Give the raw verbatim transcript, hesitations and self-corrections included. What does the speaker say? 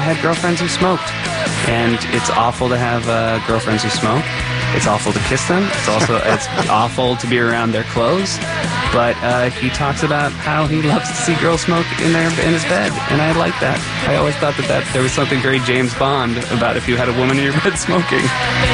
had girlfriends who smoked, and it's awful to have uh, girlfriends who smoke. It's awful to kiss them. It's also it's awful to be around their clothes. But uh, he talks about how he loves to see girls smoke in their in his bed, and I like that. I always thought that, that there was something very James Bond about if you had a woman in your bed smoking.